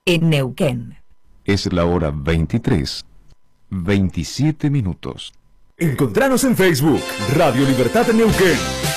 en Neuquén. Es la hora 23:27. Encontranos en Facebook, Radio Libertad Neuquén.